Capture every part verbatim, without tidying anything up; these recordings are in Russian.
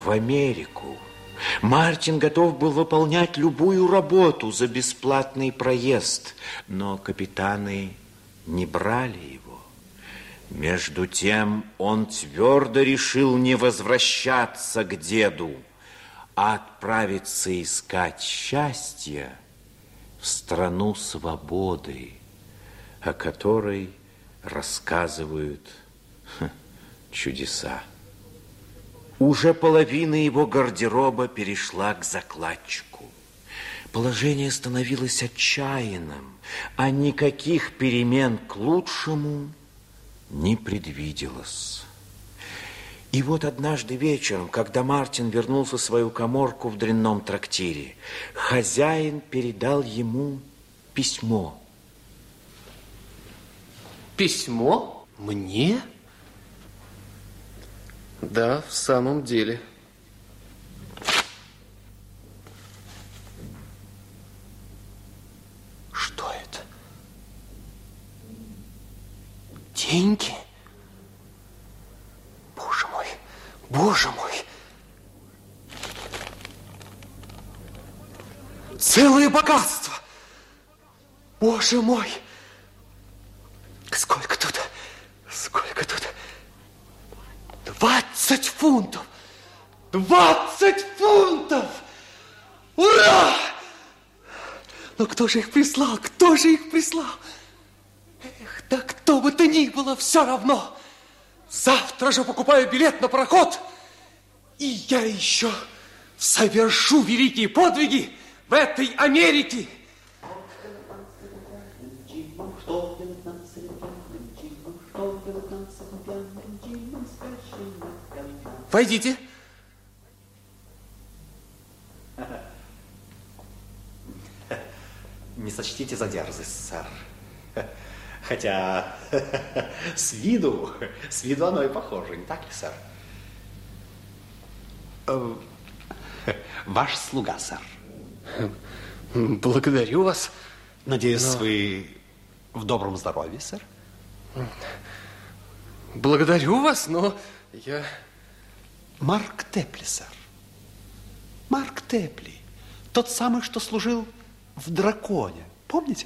в Америку. Мартин готов был выполнять любую работу за бесплатный проезд, но капитаны не брали его. Между тем он твердо решил не возвращаться к деду, а отправиться искать счастья в страну свободы, о которой рассказывают ха, чудеса. Уже половина его гардероба перешла к закладчику. Положение становилось отчаянным, а никаких перемен к лучшему не предвиделось. И вот однажды вечером, когда Мартин вернулся в свою каморку в дрянном трактире, хозяин передал ему письмо. Письмо? Мне? Да, в самом деле. Что это? Деньги? Боже мой, боже мой. Целое богатство. Боже мой. Сколько тут? Сколько тут? Двадцать фунтов! Двадцать фунтов! Ура! Но кто же их прислал? Кто же их прислал? Эх, да кто бы то ни было, все равно. Завтра же покупаю билет на пароход, и я еще совершу великие подвиги в этой Америке. Войдите. Не сочтите за дерзость, сэр. Хотя с виду, с виду оно и похоже, не так ли, сэр? Ваш слуга, сэр. Благодарю вас. Надеюсь, Но... вы в добром здоровье, сэр? Благодарю вас, но я... Марк Тепли, сэр. Марк Тепли. Тот самый, что служил в «Драконе». Помните?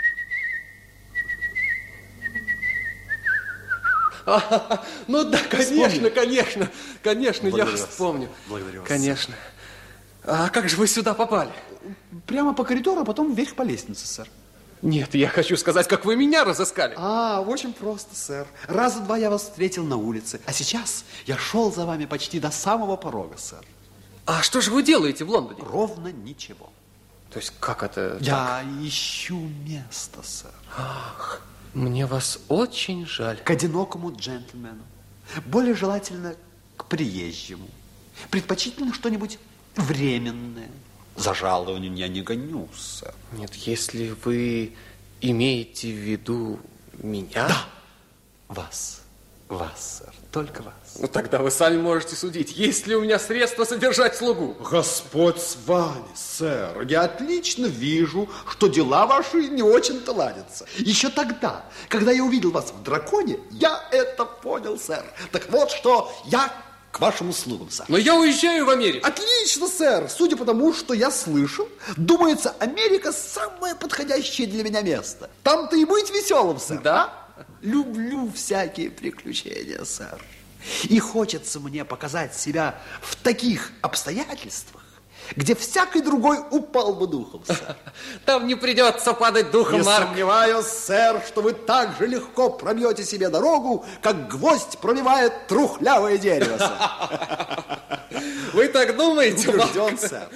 А, ну да, конечно, Вспомнили? конечно, конечно, Благодарю я вас. вспомню. Благодарю вас. Конечно. А как же вы сюда попали? Прямо по коридору, а потом вверх по лестнице, сэр. Нет, я хочу сказать, как вы меня разыскали. А, очень просто, сэр. Раза два я вас встретил на улице, а сейчас я шел за вами почти до самого порога, сэр. А что же вы делаете в Лондоне? Ровно ничего. То есть как это? Я так? ищу место, сэр. Ах, мне вас очень жаль. К одинокому джентльмену. Более желательно к приезжему. Предпочтительно что-нибудь временное. За жалование я не гоню, сэр. Нет, если вы имеете в виду меня... Да, вас, вас, сэр, только вас. Ну, тогда вы сами можете судить, есть ли у меня средства содержать слугу. Господь с вами, сэр. Я отлично вижу, что дела ваши не очень-то ладятся. Еще тогда, когда я увидел вас в «Драконе», я это понял, сэр. Так вот, что я... к вашим услугам, сэр. Но я уезжаю в Америку. Отлично, сэр. Судя по тому, что я слышал, думается, Америка самое подходящее для меня место. Там-то и быть веселым, сэр. Да? Люблю всякие приключения, сэр. И хочется мне показать себя в таких обстоятельствах, где всякий другой упал бы духом, сэр. Там не придется падать духом, Не Марк. сомневаюсь, сэр, что вы так же легко пробьете себе дорогу, как гвоздь пробивает трухлявое дерево, сэр. Вы так думаете, Марк? Убежден, сэр.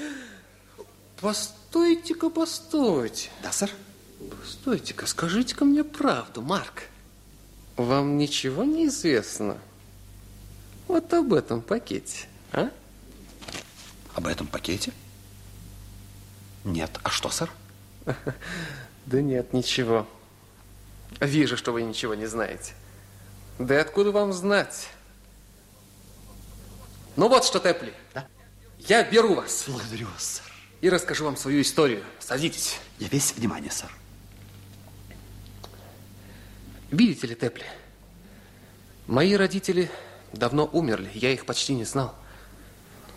Постойте-ка, постойте. Да, сэр? Постойте-ка, скажите-ка мне правду, Марк. Вам ничего не известно вот об этом пакете, а? Об этом пакете? Нет. А что, сэр? Да нет, ничего. Вижу, что вы ничего не знаете. Да и откуда вам знать? Ну вот что, Тепли. Да? Я беру вас. Благодарю вас, сэр. И расскажу вам свою историю. Садитесь. Я весь внимание, сэр. Видите ли, Тепли, мои родители давно умерли. Я их почти не знал.